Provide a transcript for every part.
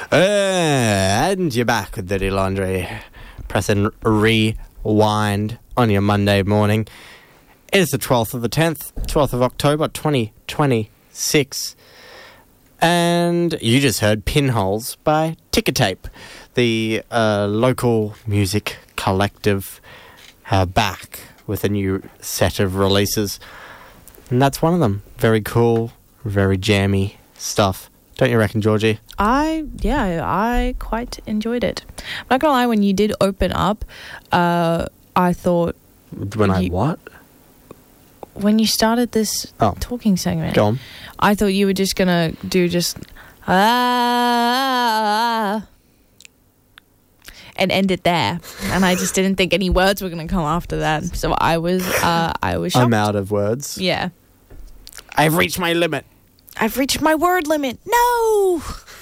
And you're back with Dirty Laundry. Pressing rewind on your Monday morning. It is the 12th of the 10th, 12th of October, 2026. And you just heard Pinholes by Ticker Tape, the local music collective, back with a new set of releases. And that's one of them. Very cool, very jammy stuff. Don't you reckon, Georgie? I quite enjoyed it. I'm not gonna lie, when you did open up, I thought... What? When you started this talking segment, go on. I thought you were just gonna do just... and end it there. And I just didn't think any words were gonna come after that. So I was shocked. I'm out of words. Yeah. I've reached my limit. I've reached my word limit. No!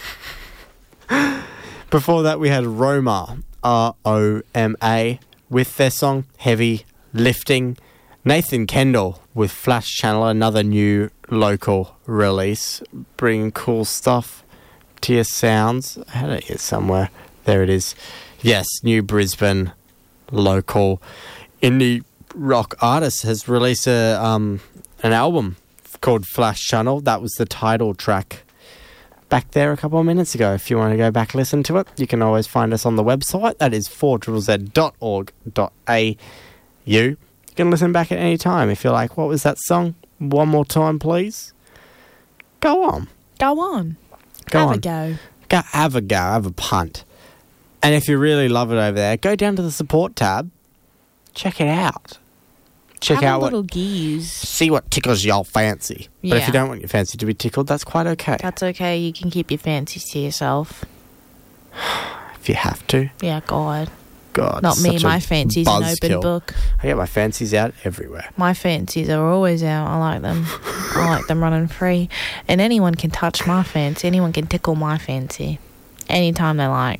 Before that, we had Roma, R-O-M-A, with their song Heavy Lifting. Nathan Kendall with Flash Channel, another new local release, bringing cool stuff to your sounds. I had it here somewhere. There it is. Yes, new Brisbane local indie rock artist has released an album called Flash Channel. That was the title track back there a couple of minutes ago. If you want to go back and listen to it, you can always find us on the website. That is 4ZZ.org.au. You can listen back at any time. If you're like, what was that song? One more time, please. Go on. Go on. Go have a go. Have a go. Have a punt. And if you really love it over there, go down to the support tab. Check it out. Check have out a little geese. See what tickles your fancy. Yeah. But if you don't want your fancy to be tickled, that's quite okay. That's okay. You can keep your fancies to yourself. If you have to. Yeah, God. God. Not me. My fancies an open book. I get my fancies out everywhere. My fancies are always out. I like them. I like them running free. And anyone can touch my fancy. Anyone can tickle my fancy. Anytime they like.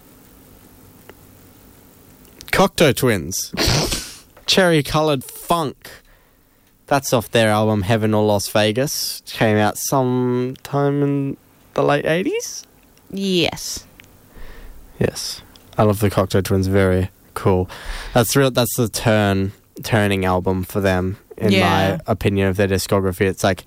Cocteau Twins. Cherry Coloured Funk. That's off their album Heaven or Las Vegas. Came out sometime in the late 80s? Yes. Yes. I love the Cocteau Twins. Very cool. That's the turning album for them, in my opinion, of their discography. It's like,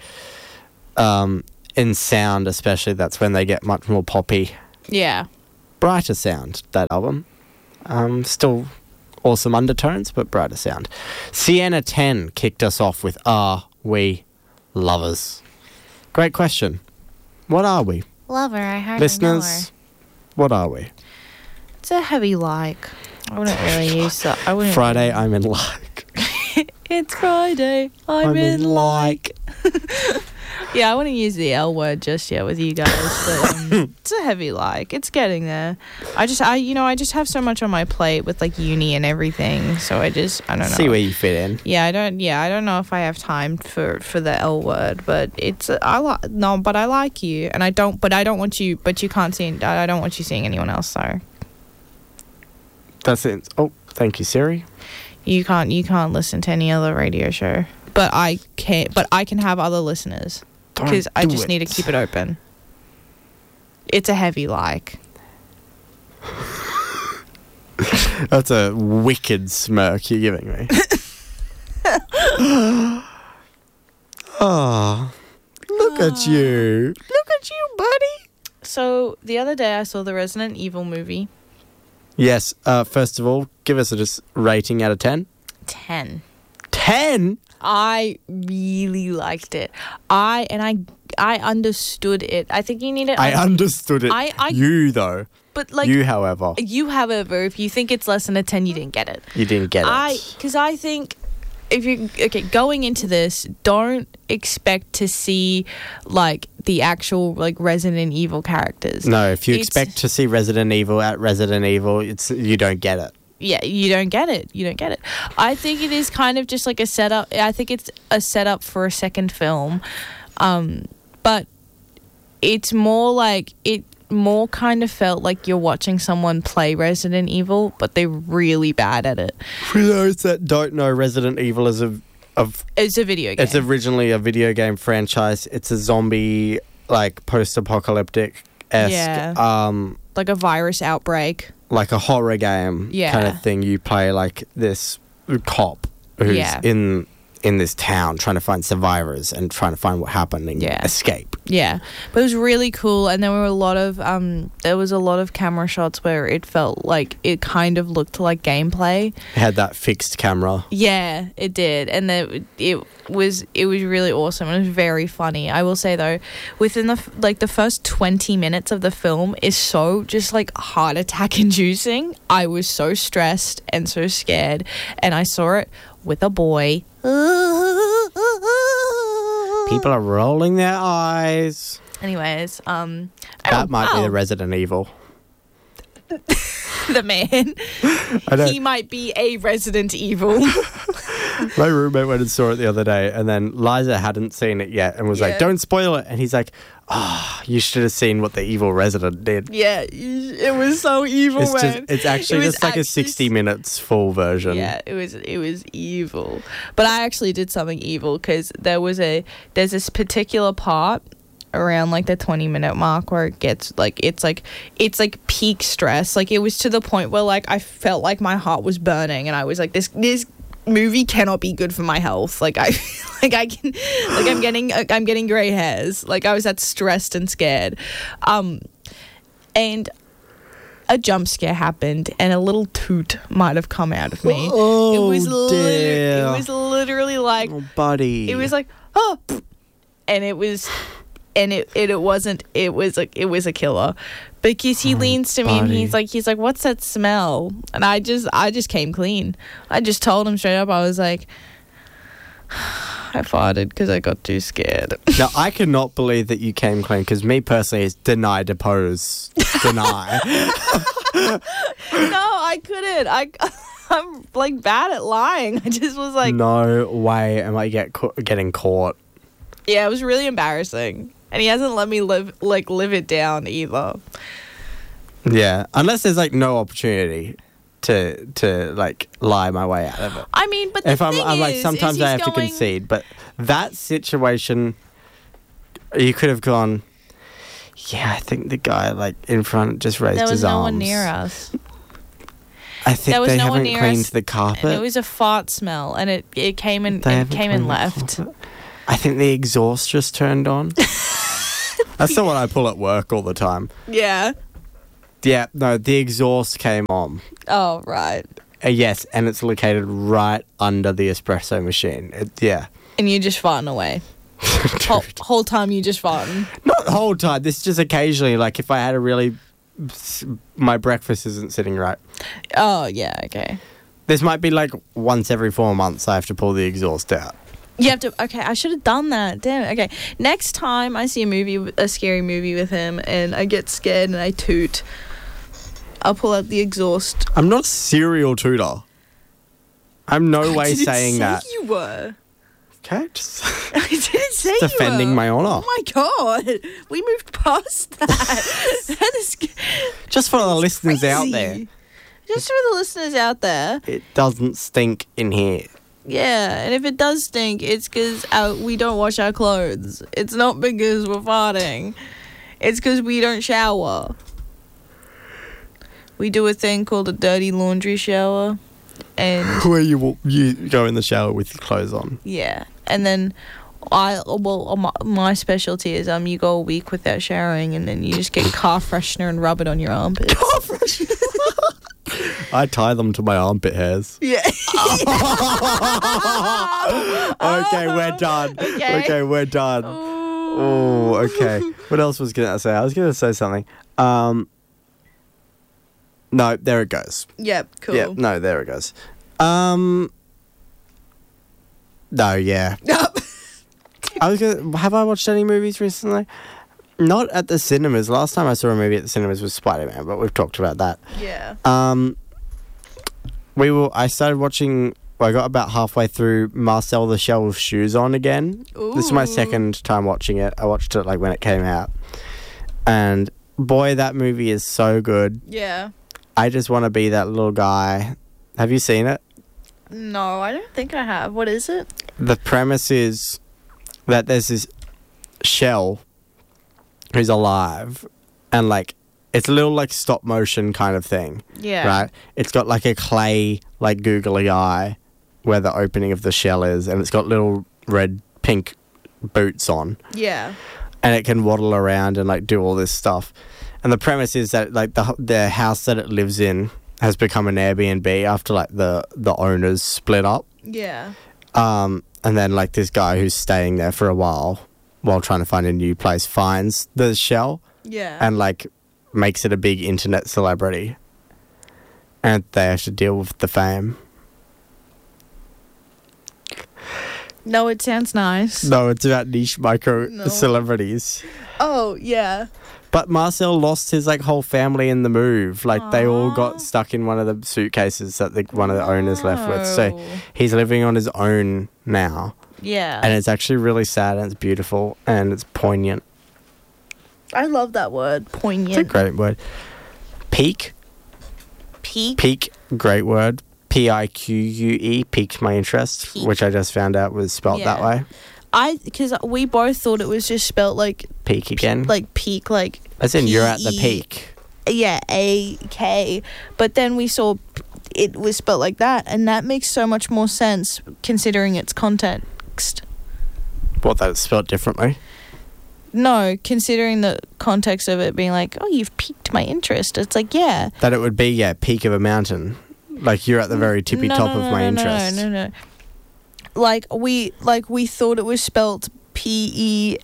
in sound especially, that's when they get much more poppy. Yeah. Brighter sound, that album. Still awesome undertones, but brighter sound. Sienna 10 kicked us off with Are We Lovers? Great question. What are we? Lover, I hardly Listeners, know her. What are we? It's a heavy like. I wouldn't really use that. Friday, I'm in like. It's Friday, I'm in like. Yeah, I wouldn't use the L word just yet with you guys, but it's a heavy like. It's getting there. I just have so much on my plate with like uni and everything, so I don't know. See where you fit in. I don't know if I have time for the L word, but I like you, and I don't want you, but you can't see. I don't want you seeing anyone else, so. That's it. Oh, thank you, Siri. You can't listen to any other radio show, but I can have other listeners. Because I just need to keep it open. It's a heavy like. That's a wicked smirk you're giving me. Oh, look at you. Look at you, buddy. So, the other day I saw the Resident Evil movie. Yes. First of all, give us a rating out of 10. 10. 10? I really liked it. I understood it. I think you need it. I understood it. You, though. But like you, however, if you think it's less than a 10, you didn't get it. You didn't get it. Because I think going into this, don't expect to see like the actual like Resident Evil characters. No, if you expect to see Resident Evil at Resident Evil, you don't get it. Yeah, you don't get it. I think it is kind of just like a setup. I think it's a setup for a second film. But it's more like it more kind of felt like you're watching someone play Resident Evil, but they're really bad at it. For those that don't know, Resident Evil is it's a video game. It's originally a video game franchise. It's a zombie, like, post-apocalyptic esque, like a virus outbreak. like a horror game kind of thing. You play like this cop who's in this town trying to find survivors and trying to find what happened and escape. Yeah, but it was really cool, and there was a lot of camera shots where it felt like it kind of looked like gameplay. It had that fixed camera. Yeah, it did, and it was really awesome. It was very funny. I will say though, within the first 20 minutes of the film is so just like heart attack inducing. I was so stressed and so scared, and I saw it with a boy. People are rolling their eyes. Anyways, that might be the Resident Evil. The man. He might be a Resident Evil. My roommate went and saw it the other day, and then Liza hadn't seen it yet and was like, don't spoil it. And he's like, you should have seen what the evil resident did. Yeah, it was so evil, it's actually just like a 60 minutes full version. Yeah, it was evil. But I actually did something evil because there's this particular part around like the 20-minute mark where it gets like it's like peak stress. Like it was to the point where like I felt like my heart was burning, and I was like, this movie cannot be good for my health. Like I'm getting gray hairs. Like I was that stressed and scared. And a jump scare happened, and a little toot might have come out of me. Oh, it was dear. It was literally like, oh, buddy. It was like, oh, and it was. And it wasn't. It was a killer, because he leans to me and he's like, "What's that smell?" And I just came clean. I just told him straight up. I was like, I farted because I got too scared. Now I cannot believe that you came clean, because me personally is deny, depose, deny. No, I couldn't. I'm like bad at lying. I just was like, no way am I getting caught. Yeah, it was really embarrassing. And he hasn't let me live it down either. Yeah, unless there's like no opportunity to like lie my way out of it. I mean, but if I'm like, sometimes I have to concede, but that situation, you could have gone, yeah, I think the guy like in front just raised his arms. There was no one near us. I think they haven't cleaned the carpet. And it was a fart smell, and it came and left. I think the exhaust just turned on. That's the one I pull at work all the time. Yeah. Yeah, no, the exhaust came on. Oh, right. Yes, and it's located right under the espresso machine. Yeah. And you're just farting away. whole time you just farting. Not the whole time. This is just occasionally, like if I had my breakfast isn't sitting right. Oh, yeah, okay. This might be like once every 4 months I have to pull the exhaust out. You have to. Okay, I should have done that. Damn it. Okay, next time I see a scary movie with him, and I get scared and I toot, I'll pull out the exhaust. I'm not a serial tooter. I'm no way saying that. You were. Okay, I didn't say you were. Defending my honour. Oh my god, we moved past that. That is just for the listeners crazy. Out there. Just for the listeners out there. It doesn't stink in here. Yeah, and if it does stink, it's because we don't wash our clothes. It's not because we're farting. It's because we don't shower. We do a thing called a dirty laundry shower, and where you go in the shower with your clothes on. Yeah, and then my specialty is you go a week without showering, and then you just get car freshener and rub it on your armpits. Car freshener. I tie them to my armpit hairs. Yeah. Okay, we're done. Okay, we're done. Oh, okay. What else was going to say? I was going to say something. No, there it goes. Yep, cool. Yep, no, there it goes. No, yeah. Have I watched any movies recently? Not at the cinemas. Last time I saw a movie at the cinemas was Spider-Man, but we've talked about that. Yeah. I started watching. I got about halfway through Marcel the Shell with Shoes On again. Ooh. This is my second time watching it. I watched it like when it came out, and boy, that movie is so good. Yeah. I just want to be that little guy. Have you seen it? No, I don't think I have. What is it? The premise is that there's this shell who's alive, and like it's a little like stop motion kind of thing. Yeah. Right? It's got like a clay, like googly eye where the opening of the shell is, and it's got little red, pink boots on. Yeah. And it can waddle around and like do all this stuff. And the premise is that like the house that it lives in has become an Airbnb after like the owners split up. Yeah. And then like this guy who's staying there for a while trying to find a new place finds the shell Yeah. and like makes it a big internet celebrity. And they have to deal with the fame. No, it sounds nice. No, it's about niche micro No. celebrities. Oh, yeah. But Marcel lost his like whole family in the move. Like they all got stuck in one of the suitcases that one of the owners left with. So No. he's living on his own now. Yeah. And it's actually really sad and it's beautiful and it's poignant. I love that word, It's a poignant. great word. Peak. Peak. Peak, great word. Pique, piqued my interest, Peak. which I just found out was spelt that Yeah. way. Because we both thought it was just spelt like Peak again. like peak, like As in you're at the P-E. peak. yeah, AK. But then we saw it was spelt like that, and that makes so much more sense considering its context. What, that it's spelt differently? No, considering the context of it being like, oh, you've piqued my interest. It's like, yeah. That it would be, peak of a mountain. Like you're at the very tippy top of my interest. No. Like we thought it was spelt PEAK,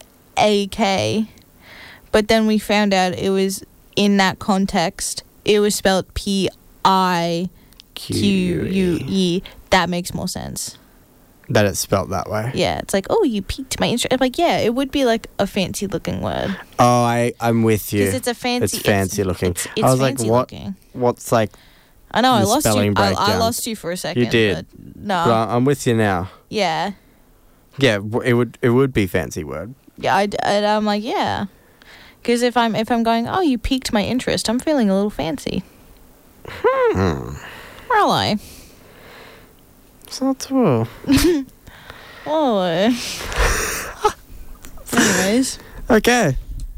but then we found out it was in that context. It was spelt PIQUE. That makes more sense. That it's spelt that way. Yeah, it's like, oh, you piqued my interest. I'm like, yeah, it would be like a fancy looking word Oh, I'm with you. because it's a fancy. It's fancy looking. It's I was like, fancy what? looking. What's like? I know. I the lost you. spelling I breakdown? lost you for a second. You did. But no. Well, I'm with you now. Yeah. Yeah, it would be fancy word. Yeah, I'm like, yeah. Because if I'm going, oh, you piqued my interest, I'm feeling a little fancy. Really? It's not true. Oh. Anyways, Okay.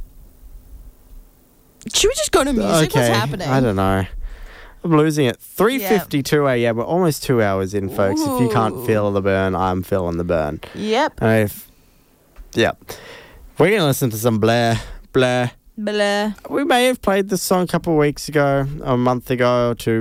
should we just go to music? Okay. What's happening? I don't know. I'm losing it. 3:52 a.m. We're almost 2 hours in, folks. If you can't Ooh. feel the burn, I'm feeling the burn. Yep. And we're gonna listen to some Blair. Blah. We may have played this song a couple of weeks ago, a month ago or two